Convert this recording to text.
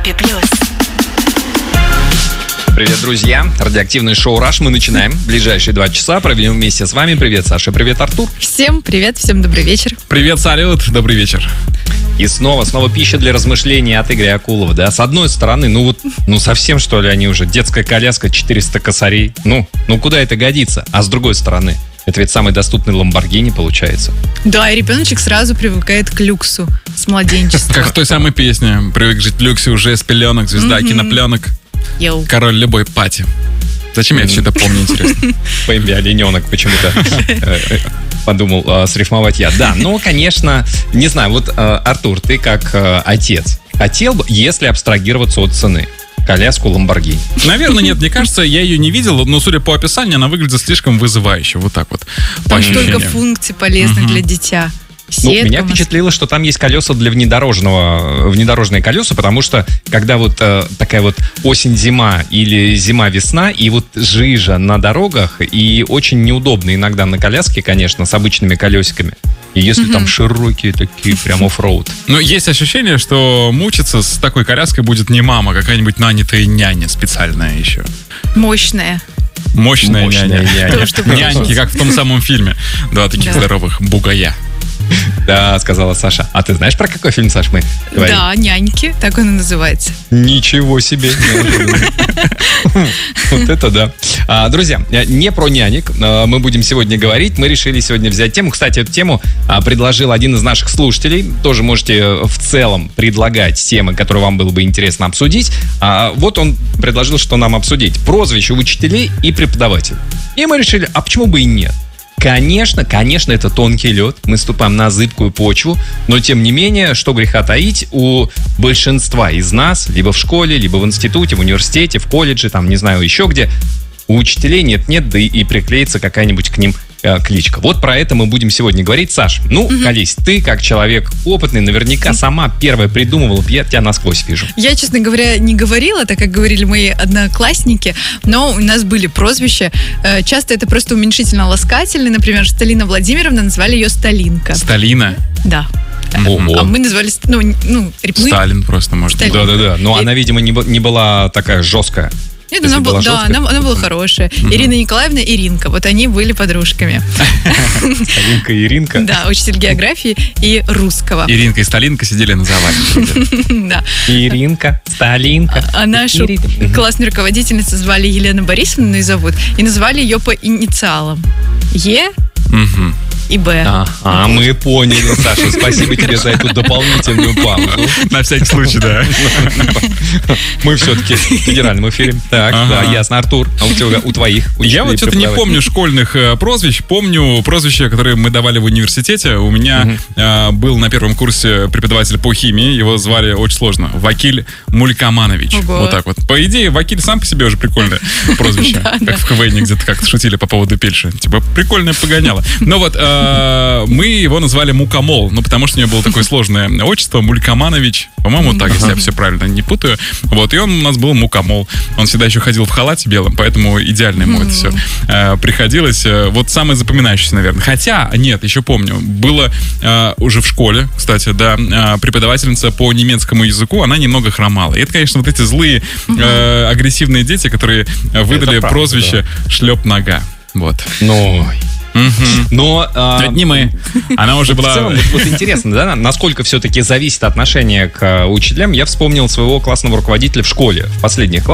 Европе+. Привет, друзья. Радиоактивное шоу «Раш» мы начинаем. Ближайшие 2 часа проведем вместе с вами. Привет, Саша. Привет, Артур. Всем привет, всем добрый вечер. Привет, салют, добрый вечер. И снова пища для размышлений от Игоря Акулова, да? С одной стороны, совсем, что ли, они уже детская коляска, 400 косарей. Ну, куда это годится? А с другой стороны, это ведь самый доступный Ламборгини получается. Да, и ребеночек сразу привыкает к люксу с младенчества. Как в той самой песне. Привык жить в люксе уже с пеленок, звезда кинопленок. Йоу. Король любой пати. Зачем я все это помню, интересно? По имени олененок почему-то подумал срифмовать я. Да, конечно, не знаю, Артур, ты как отец хотел бы, если абстрагироваться от цены, коляску Ламборгини? Наверное, нет, мне кажется, я ее не видел, но судя по описанию, она выглядит слишком вызывающе, вот так вот, по Там ощущениям. столько функций полезных для дитя. Меня впечатлило, что там есть колеса для внедорожные колеса, потому что когда такая осень-зима или зима-весна, и жижа на дорогах, и очень неудобно иногда на коляске, конечно, с обычными колесиками. И если там широкие такие, прям оффроуд. Но есть ощущение, что мучиться с такой коляской будет не мама, а какая-нибудь нанятая няня специальная еще. Мощная Няня. Няньки, как в том самом фильме. Два таких здоровых бугая. Да, сказала Саша. А ты знаешь, про какой фильм, Саш, мы говорим? Да, «Няньки», так он и называется. Ничего себе. Вот это да. Друзья, не про нянек мы будем сегодня говорить. Мы решили сегодня взять тему. Кстати, эту тему предложил один из наших слушателей. Тоже можете в целом предлагать темы, которые вам было бы интересно обсудить. Он предложил, что нам обсудить. Прозвища учителей и преподавателей. И мы решили, а почему бы и нет? Конечно, это тонкий лед, мы ступаем на зыбкую почву, но тем не менее, что греха таить, у большинства из нас, либо в школе, либо в институте, в университете, в колледже, там, не знаю, еще где, у учителей нет, да и приклеится какая-нибудь к ним кличка. Вот про это мы будем сегодня говорить. Саш, колись, ты как человек опытный, наверняка сама первая придумывала, я тебя насквозь вижу. Я, честно говоря, не говорила, так как говорили мои одноклассники, но у нас были прозвища. Часто это просто уменьшительно-ласкательные. Например, Сталина Владимировна назвали ее Сталинка. Сталина? Да. Ого. А мы назвали, Сталин просто, может быть. Да. Но она, видимо, не была такая жесткая. Нет, она была хорошая. Ирина Николаевна и Иринка. Вот они были подружками. Сталинка и Иринка? Да, учитель географии и русского. Иринка и Сталинка сидели на завале. Да. Иринка, Сталинка. А нашу классную руководительницу звали Елена Борисовна, и зовут. И назвали ее по инициалам. Е и Б. Мы поняли, Саша. Спасибо тебе за эту дополнительную паузу. На всякий случай, да. Мы все-таки в федеральном эфире. Так, да, ясно. Артур, а у твоих учителей? Я что-то не помню школьных прозвищ. Помню прозвища, которые мы давали в университете. У меня был на первом курсе преподаватель по химии. Его звали очень сложно. Вакиль Мулькаманович. Вот так вот. По идее, Вакиль сам по себе уже прикольное прозвище. Как в КВН где-то как-то шутили по поводу Пельши. Типа, прикольное погоняло. Но мы его назвали Мукомол, потому что у него было такое сложное отчество, Мулькаманович, по-моему, так, если я все правильно не путаю. И он у нас был Мукомол. Он всегда еще ходил в халате белом, поэтому идеально ему это все приходилось. Самое запоминающееся, наверное. Хотя, нет, еще помню, было уже в школе, кстати, да, преподавательница по немецкому языку, она немного хромала. И это, конечно, эти злые, агрессивные дети, которые выдали прозвище «Шлеп-нога». Вот. Но это не мы. Она уже была... В целом, интересно, да, насколько все-таки зависит отношение к учителям. Я вспомнил своего классного руководителя в школе, в последних классах.